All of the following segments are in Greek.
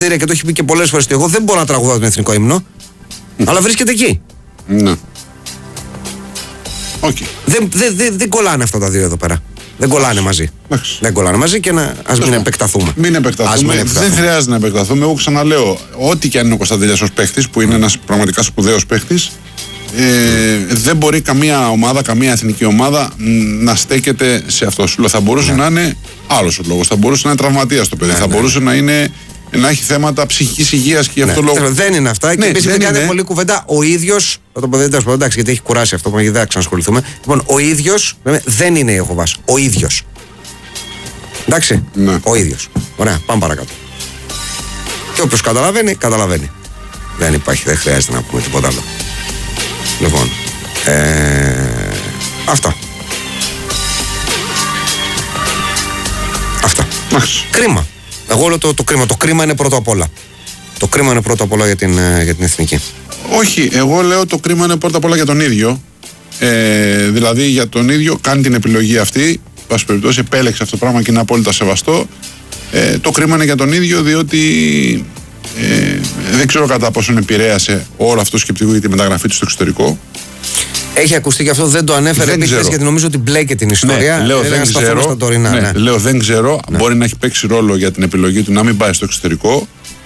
και το έχει πει και πολλές φορές ότι εγώ δεν μπορώ να τραγουδάω τον εθνικό ύμνο, αλλά βρίσκεται εκεί. Ναι. Okay. Δεν κολλάνε αυτά τα δύο εδώ πέρα. Δεν κολλάνε μαζί. Δεν κολλάνε μαζί και ας μην επεκταθούμε. Μην επεκταθούμε. Δεν χρειάζεται να επεκταθούμε. Εγώ ξαναλέω, ό,τι και αν είναι ο Κωνσταντέλιας ως παίχτης, που είναι ένας πραγματικά σπουδαίος παίχτης, δεν μπορεί καμία ομάδα, καμία εθνική ομάδα να στέκεται σε αυτό. Σου λέω, θα μπορούσε να είναι άλλος ο λόγος. Θα μπορούσε να είναι τραυματίας το παιδί. Θα μπορούσε να έχει θέματα ψυχικής υγείας και γι' αυτό λόγο. Δεν είναι αυτά. Και επίσης δεν κάνει πολλή κουβέντα. Ο ίδιος, θα το πω, εντάξει, γιατί έχει κουράσει αυτό, γιατί δεν θα ξανασχοληθούμε. Λοιπόν, ο ίδιος δεν είναι Ιεχωβάς. Ο ίδιος. Εντάξει. Ναι. Ο ίδιος. Ωραία, πάμε παρακάτω. Και όποιος καταλαβαίνει, καταλαβαίνει. Δεν υπάρχει, δεν χρειάζεται να πούμε τίποτα άλλο. Λοιπόν, αυτά. Κρίμα. Εγώ λέω το κρίμα. Το κρίμα είναι πρώτο απ' όλα. Το κρίμα είναι πρώτο απ' όλα για την εθνική. Όχι, εγώ λέω το κρίμα είναι πρώτα απ' όλα για τον ίδιο. Δηλαδή για τον ίδιο κάνει την επιλογή αυτή. Πάση περιπτώσει, επέλεξε αυτό το πράγμα και είναι απόλυτα σεβαστό. Το κρίμα είναι για τον ίδιο, διότι δεν ξέρω κατά πόσο επηρέασε όλο αυτό το σκεπτικό για τη μεταγραφή του στο εξωτερικό. Έχει ακουστεί και αυτό, δεν το ανέφερε επίσης, γιατί νομίζω ότι μπλέκει την ιστορία. Ναι, λέω δεν ξέρω. Λέω δεν ξέρω. Μπορεί να έχει παίξει ρόλο για την επιλογή του να μην πάει στο εξωτερικό.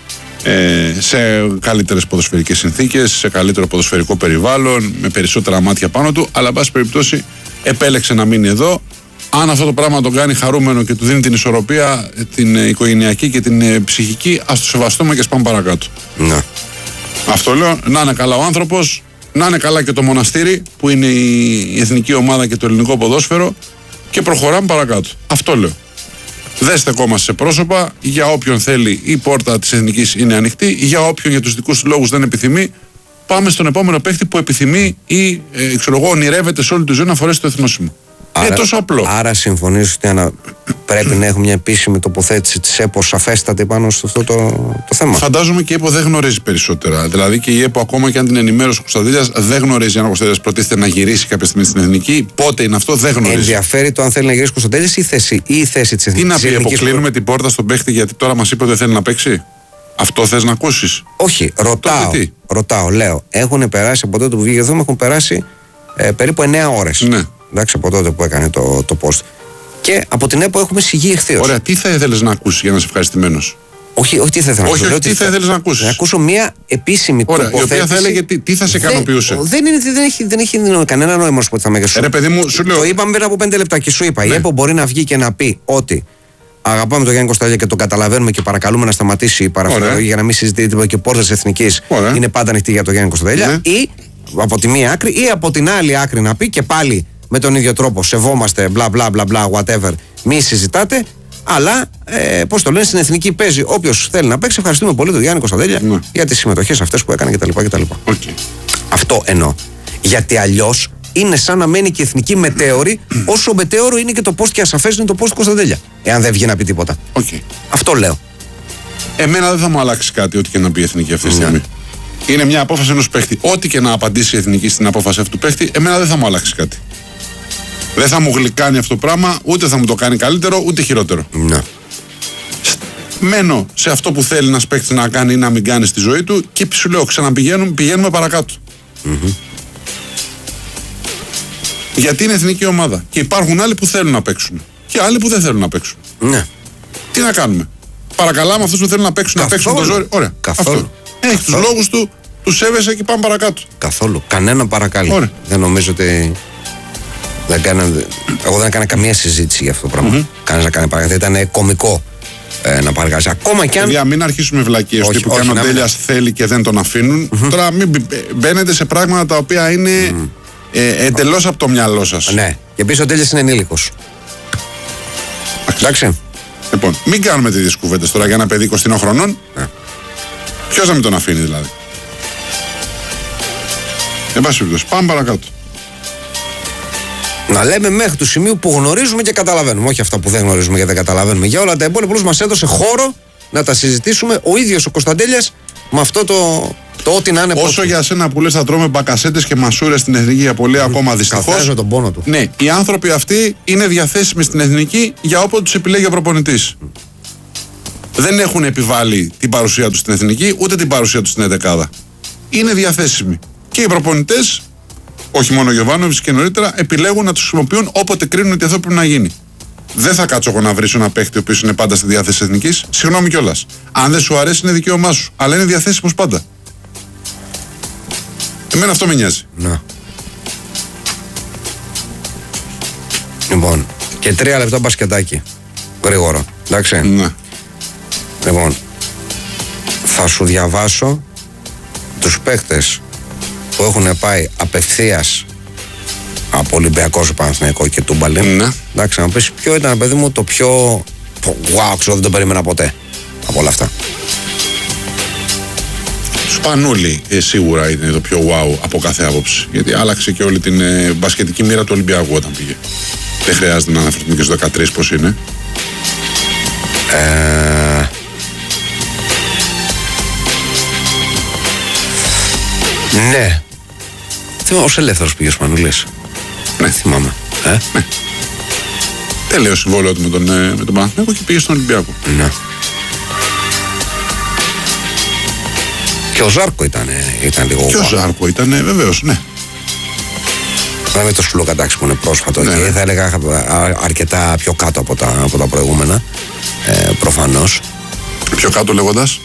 Σε καλύτερες ποδοσφαιρικές συνθήκες, σε καλύτερο ποδοσφαιρικό περιβάλλον, με περισσότερα μάτια πάνω του. Αλλά, εν πάση περιπτώσει, επέλεξε να μείνει εδώ. Αν αυτό το πράγμα τον κάνει χαρούμενο και του δίνει την ισορροπία, την οικογενειακή και την ψυχική, ας το σεβαστούμε και ας πάμε παρακάτω. Ναι. Αυτό λέω. Να είναι καλά ο άνθρωπος, να είναι καλά και το μοναστήρι που είναι η εθνική ομάδα και το ελληνικό ποδόσφαιρο και προχωράμε παρακάτω. Αυτό λέω. Δεν στεκόμαστε σε πρόσωπα. Για όποιον θέλει, η πόρτα της εθνικής είναι ανοιχτή. Για όποιον για τους δικούς του λόγους δεν επιθυμεί, πάμε στον επόμενο παίχτη που επιθυμεί ή ονειρεύεται σε όλη τη ζωή να φορέσει το εθνόσημο. Είναι τόσο απλό. Άρα συμφωνείς ότι πρέπει να έχουμε μια επίσημη τοποθέτηση της ΕΠΟ σαφέστατη πάνω σε αυτό το θέμα. Φαντάζομαι και η ΕΠΟ δεν γνωρίζει περισσότερα. Δηλαδή και η ΕΠΟ, ακόμα και αν την ενημέρωσε ο Κωνσταντέλιας, δεν γνωρίζει αν ο Κωνσταντέλιας προτίθεται να γυρίσει κάποια στιγμή στην εθνική. Πότε είναι αυτό, δεν γνωρίζει. Ενδιαφέρει το αν θέλει να γυρίσει ο Κωνσταντέλιας ή η θέση της εθνικής. Τι να πει, αποκλίνουμε την πόρτα στον παίχτη γιατί τώρα μας είπε ότι δεν θέλει να παίξει. Αυτό θες να ακούσεις? Όχι, ρωτάω, λέω. Έχουν περάσει από τότε που βγήκε εδώ, έχουν περάσει περίπου 9 ώρες. Ναι. Εντάξει, από τότε που έκανε το post. Και από την ΕΠΟ έχουμε σιγή εχθείως. Ωραία, τι θα ήθελες να ακούσεις για να είσαι ευχαριστημένος? Όχι, τι θα ήθελα να ακούσεις. Τι θα ήθελες να ακούσεις? Να ακούσω μια επίσημη τοποθέτηση. Η οποία θα έλεγε τι θα σε ικανοποιούσε. Δεν έχει κανένα νόημα ότι θα με γεσούν. Παιδί μου, σου λέω. Το είπαμε πριν από 5 λεπτά και σου είπα. Ναι. Η ΕΠΟ μπορεί να βγει και να πει ότι αγαπάμε τον Γιάννη Κωνσταντέλια και τον καταλαβαίνουμε και παρακαλούμε να σταματήσει η παραφιλολογία για να μην συζητεί τίποτα και πόρτες εθνικής είναι πάντα ανοιχτή για τον Γιάννη Κωνσταντέλια. Ναι. Ή από τη μία άκρη ή από την άλλη άκρη να πει και πάλι με τον ίδιο τρόπο σεβόμαστε μπλα μπλα μπλα μπλα whatever, μη συζητάτε, αλλά πώς το λένε, στην εθνική παίζει όποιος θέλει να παίξει. Ευχαριστούμε πολύ τον Γιάννη Κωνσταντέλια για τις συμμετοχές αυτές που έκανε κτλ. Okay. Αυτό εννοώ. Γιατί αλλιώς είναι σαν να μένει και η εθνική μετέωρη, όσο μετέωρο είναι και το post και ασαφές είναι το post του Κωνσταντέλια. Εάν δεν βγει να πει τίποτα. Okay. Αυτό λέω. Εμένα δεν θα μου αλλάξει κάτι, ό,τι και να πει η εθνική αυτή τη στιγμή. Είναι μια απόφαση ενός παίχτη. Ό,τι και να απαντήσει η εθνική στην απόφαση αυτού του παίχτη, εμένα δεν θα μου αλλάξει κάτι. Δεν θα μου γλυκάνει αυτό το πράγμα, ούτε θα μου το κάνει καλύτερο, ούτε χειρότερο. Ναι. Μένω σε αυτό που θέλει ένας παίκτης να κάνει ή να μην κάνει στη ζωή του και σου λέω, πηγαίνουμε παρακάτω. Γιατί είναι εθνική ομάδα. Και υπάρχουν άλλοι που θέλουν να παίξουν. Και άλλοι που δεν θέλουν να παίξουν. Ναι. Τι να κάνουμε? Παρακαλάμε αυτούς που θέλουν να παίξουν να παίξουν το ζόρι. Ωραία. Καθόλου. Έχει τους λόγους του, τους σέβεσαι και πάμε παρακάτω. Καθόλου. Κανένα παρακαλώ. Δεν νομίζω ότι. Εγώ δεν έκανα καμία συζήτηση για αυτό το πράγμα. Κανένας να κάνει παρακαλώ. Ήταν κωμικό να παρακαλέσει. Ακόμα και αν. Παιδιά, μην αρχίσουμε βλακίες που ο Κωνσταντέλιας θέλει και δεν τον αφήνουν. Τώρα μην μπαίνετε σε πράγματα τα οποία είναι εντελώς από το μυαλό σας. Ναι. Και επίσης ο Τέλειας είναι ενήλικος. Εντάξει. Λοιπόν, μην κάνουμε τέτοιες κουβέντες τώρα για ένα παιδί 20 χρονών. Ποιος να μην τον αφήνει δηλαδή? Εν πάση περιπτώσει, πάμε παρακάτω. Να λέμε μέχρι του σημείου που γνωρίζουμε και καταλαβαίνουμε. Όχι αυτά που δεν γνωρίζουμε και δεν καταλαβαίνουμε. Για όλα τα υπόλοιπα μας έδωσε χώρο να τα συζητήσουμε ο ίδιος ο Κωνσταντέλιας με αυτό το ό,τι να είναι. Όσο για σένα που λες θα τρώμε μπακασέτες και μασούρες στην εθνική για πολύ ακόμα δυστυχώς. Καθάριζε τον πόνο του. Ναι, οι άνθρωποι αυτοί είναι διαθέσιμοι στην εθνική για όποτε τους επιλέγει ο προπονητής. δεν έχουν επιβάλει την παρουσία τους στην εθνική, ούτε την παρουσία τους στην εντεκάδα. Είναι διαθέσιμοι. Και οι προπονητές, όχι μόνο ο Γιοβάνοβιτς και νωρίτερα, επιλέγουν να τους χρησιμοποιούν όποτε κρίνουν ότι αυτό πρέπει να γίνει. Δεν θα κάτσω εγώ να βρίσω ένα παίχτη ο οποίος είναι πάντα στη διάθεση της εθνικής. Συγγνώμη κιόλας. Αν δεν σου αρέσει, είναι δικαίωμά σου. Αλλά είναι διαθέσιμος πάντα. Εμένα αυτό με νοιάζει. Να. Λοιπόν, και 3 λεπτά μπασκετάκι. Γρήγορο. Εντάξει. Ναι. Λοιπόν, θα σου διαβάσω τους παίχτες που έχουν πάει απευθείας από Ολυμπιακό στο Παναθηναϊκό και Τούμπαλιν. Ναι. Εντάξει, να πεις ποιο ήταν, παιδί μου, το πιο. Wow, ξέρω, δεν το περίμενα ποτέ από όλα αυτά. Σπανούλη σίγουρα είναι το πιο wow από κάθε άποψη. Γιατί άλλαξε και όλη την μπασκετική μοίρα του Ολυμπιακού όταν πήγε. Δεν χρειάζεται να αναφερθούμε και στο 13 πώς είναι. Ναι. Θυμάμαι, ως ελεύθερος πήγε ο Σπανούλης. Ναι. Θυμάμαι. Ναι. Τέλειο συμβόλαιο του με τον Παναθηναϊκό και πήγε στον Ολυμπιακό. Ναι. Και ο Ζάρκο ήταν λίγο. Και ο Ζάρκο ήταν, βεβαίως, ναι. Με το Σουλοκατάξι που είναι πρόσφατο, ναι, και θα έλεγα αρκετά πιο κάτω από τα προηγούμενα. Προφανώς. Πιο κάτω λέγοντας.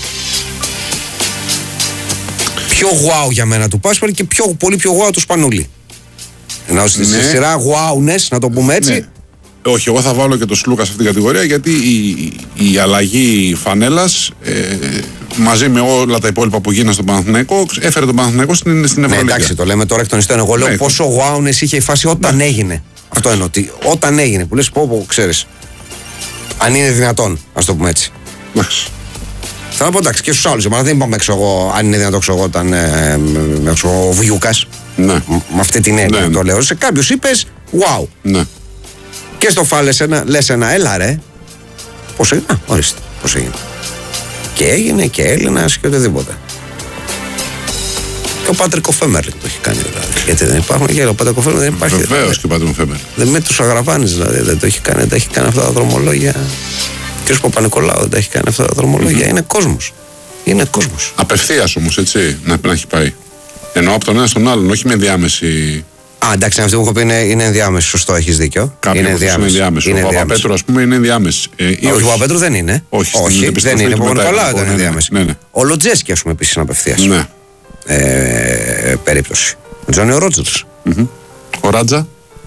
Πιο wow για μένα του Πάσπαλ και πολύ πιο wow του Σπανούλη. Ενώ στη σειρά wow-νες, να το πούμε έτσι. Ναι. Όχι, εγώ θα βάλω και το Σλούκα σε αυτήν την κατηγορία, γιατί η αλλαγή φανέλας μαζί με όλα τα υπόλοιπα που γίνανε στον Παναθηναϊκό έφερε τον Παναθηναϊκό στην Ευρωλίγκα. Ναι, εντάξει, το λέμε τώρα εκ των υστέρων. Εγώ λέω πόσο wow-νες είχε η φάση όταν έγινε. Αυτό εννοώ. Όταν έγινε, που λες πω, ξέρεις. Αν είναι δυνατόν, ας το πούμε έτσι. Εντάξει. Θα να πω εντάξει και στους άλλους. Δεν είπαμε αν είναι δυνατόν όταν ο Βιούκας. Ναι. Με αυτή την έννοια το λέω. Σε κάποιους είπες wow. Ναι. Και στο φάλε λες ένα έλα ρε. Πώς έγινε, ορίστε πώς έγινε. Και έγινε και Έλληνας και οτιδήποτε. Και ο Πάτρικο Φέμερλ το έχει κάνει δηλαδή. Γιατί δεν υπάρχουν και ο Πάτρικο Φέμερλ δεν υπάρχει. Βεβαίως και ο Πάτρικο Φέμερλ. Δεν με τους Αγραβάνης δηλαδή, δεν το έχει κάνει, δεν τα έχει κάνει αυτά τα δρομολόγια. Και ο Παπα-Νικολάου δεν τα έχει κάνει αυτά τα δρομολόγια. Είναι κόσμος. Είναι κόσμος. Απευθείας όμως, έτσι, να έχει πάει. Εννοώ από τον ένα στον άλλον, όχι με ενδιάμεση. Εντάξει, αυτό που έχω πει είναι ενδιάμεση. Σωστό, έχεις δίκιο. Είναι ενδιάμεση. Ο Παπαπέτρου, ας πούμε, είναι ενδιάμεση. Όχι, ο Παπαπέτρου δεν είναι. Όχι, δεν είναι. Ο Παπα-Νικολάου ήταν ενδιάμεση. Ο Λοτζέσκι, ας πούμε, επίσης είναι απευθείας. Ναι. Περίπτωση. Ο Τζόνι Ρότζερς. Ο Ράτζα.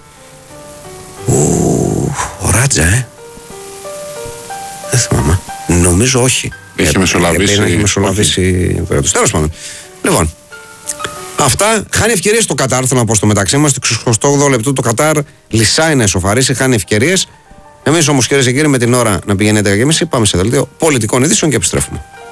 Ο Ράτζα, δεν θυμάμαι. Νομίζω όχι. Έχει μεσολαβήσει. Τέλος πάντων. Λοιπόν. Αυτά. Χάνει ευκαιρίες το Κατάρ. Θέλω να πω στο μεταξύ μας. Στο 68 λεπτό το Κατάρ λυσάει να εσωφαρίσει. Χάνει ευκαιρίες. Εμείς όμως, κυρίες και κύριοι, με την ώρα να πηγαίνετε και εμείς, πάμε σε δελτίο πολιτικών ειδήσεων και επιστρέφουμε.